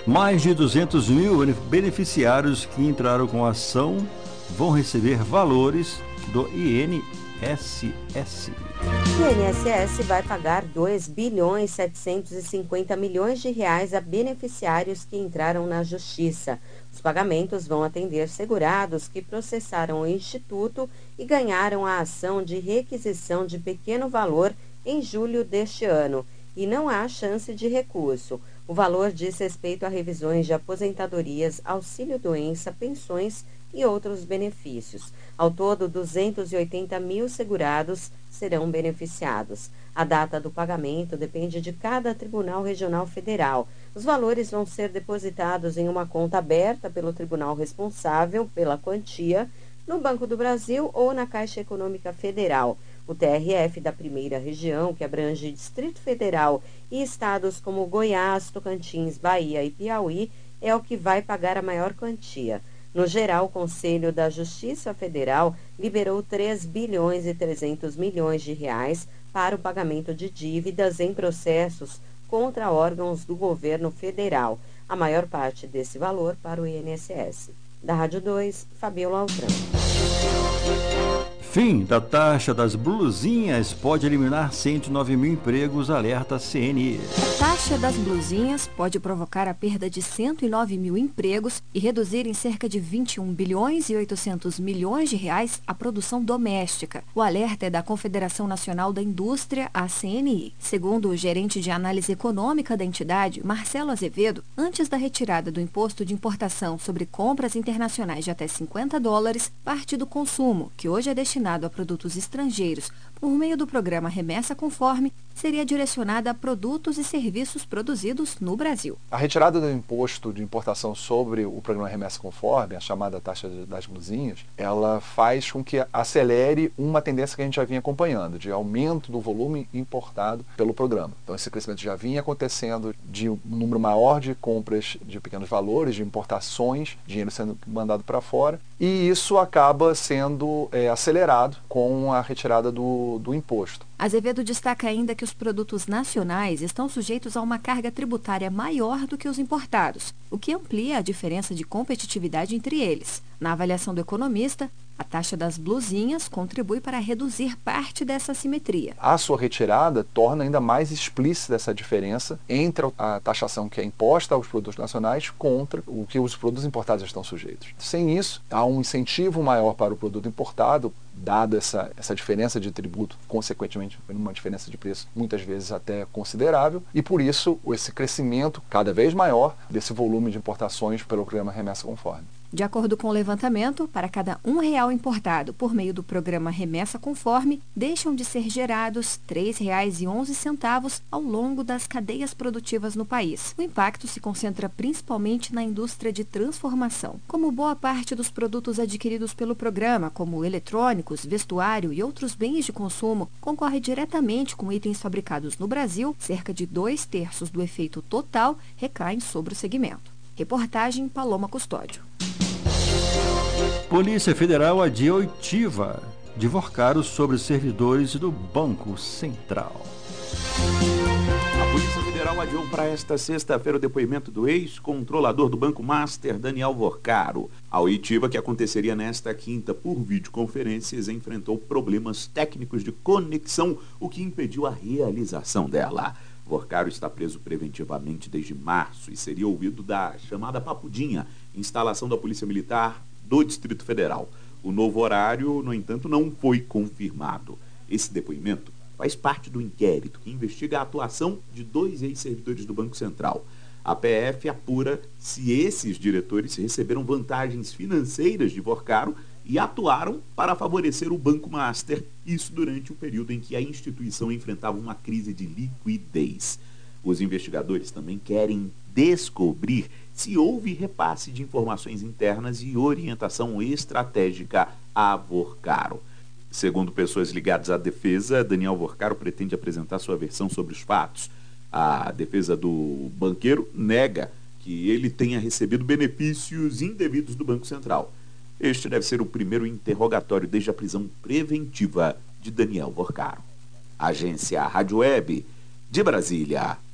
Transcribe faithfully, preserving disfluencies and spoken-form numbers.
Mais de duzentos mil beneficiários que entraram com a ação vão receber valores do I N S S. O I N S S vai pagar dois bilhões setecentos e cinquenta milhões de reais a beneficiários que entraram na Justiça. Os pagamentos vão atender segurados que processaram o Instituto e ganharam a ação de requisição de pequeno valor em julho deste ano. E não há chance de recurso. O valor diz respeito a revisões de aposentadorias, auxílio-doença, pensões e outros benefícios. Ao todo, duzentos e oitenta mil segurados serão beneficiados. A data do pagamento depende de cada Tribunal Regional Federal. Os valores vão ser depositados em uma conta aberta pelo tribunal responsável pela quantia, no Banco do Brasil ou na Caixa Econômica Federal. O T R F da primeira região, que abrange Distrito Federal e estados como Goiás, Tocantins, Bahia e Piauí, é o que vai pagar a maior quantia. No geral, o Conselho da Justiça Federal liberou três bilhões e trezentos milhões de reais para o pagamento de dívidas em processos contra órgãos do governo federal. A maior parte desse valor para o I N S S. Da Rádio dois, Fabiola Altran. Fim da taxa das blusinhas pode eliminar cento e nove mil empregos, alerta C N I. A taxa das blusinhas pode provocar a perda de cento e nove mil empregos e reduzir em cerca de vinte e um bilhões e oitocentos milhões de reais a produção doméstica. O alerta é da Confederação Nacional da Indústria, a C N I. Segundo o gerente de análise econômica da entidade, Marcelo Azevedo, antes da retirada do imposto de importação sobre compras internacionais de até cinquenta dólares, parte do consumo, que hoje é destinado a produtos estrangeiros por meio do programa Remessa Conforme, seria direcionada a produtos e serviços produzidos no Brasil. A retirada do imposto de importação sobre o programa Remessa Conforme, a chamada taxa das blusinhas, ela faz com que acelere uma tendência que a gente já vinha acompanhando, de aumento do volume importado pelo programa. Então esse crescimento já vinha acontecendo de um número maior de compras de pequenos valores, de importações, dinheiro sendo mandado para fora, e isso acaba sendo é, acelerado com a retirada do, do imposto. Azevedo destaca ainda que os produtos nacionais estão sujeitos a uma carga tributária maior do que os importados, o que amplia a diferença de competitividade entre eles. Na avaliação do economista, a taxa das blusinhas contribui para reduzir parte dessa assimetria. A sua retirada torna ainda mais explícita essa diferença entre a taxação que é imposta aos produtos nacionais contra o que os produtos importados estão sujeitos. Sem isso, há um incentivo maior para o produto importado, dada essa, essa diferença de tributo, consequentemente uma diferença de preço muitas vezes até considerável, e por isso esse crescimento cada vez maior desse volume de importações pelo programa Remessa Conforme. De acordo com o levantamento, para cada um real importado por meio do programa Remessa Conforme, deixam de ser gerados três reais e onze centavos ao longo das cadeias produtivas no país. O impacto se concentra principalmente na indústria de transformação. Como boa parte dos produtos adquiridos pelo programa, como eletrônicos, vestuário e outros bens de consumo, concorre diretamente com itens fabricados no Brasil, cerca de dois terços do efeito total recaem sobre o segmento. Reportagem Paloma Custódio. Polícia Federal adia oitiva de Vorcaro sobre os servidores do Banco Central. A Polícia Federal adiou para esta sexta-feira o depoimento do ex-controlador do Banco Master, Daniel Vorcaro. A oitiva, que aconteceria nesta quinta por videoconferências, enfrentou problemas técnicos de conexão, o que impediu a realização dela. Vorcaro está preso preventivamente desde março e seria ouvido da chamada Papudinha, instalação da Polícia Militar do Distrito Federal. O novo horário, no entanto, não foi confirmado. Esse depoimento faz parte do inquérito que investiga a atuação de dois ex-servidores do Banco Central. A P F apura se esses diretores receberam vantagens financeiras de Vorcaro e atuaram para favorecer o Banco Master, isso durante o período em que a instituição enfrentava uma crise de liquidez. Os investigadores também querem descobrir se houve repasse de informações internas e orientação estratégica a Vorcaro. Segundo pessoas ligadas à defesa, Daniel Vorcaro pretende apresentar sua versão sobre os fatos. A defesa do banqueiro nega que ele tenha recebido benefícios indevidos do Banco Central. Este deve ser o primeiro interrogatório desde a prisão preventiva de Daniel Vorcaro. Agência Rádio Web de Brasília.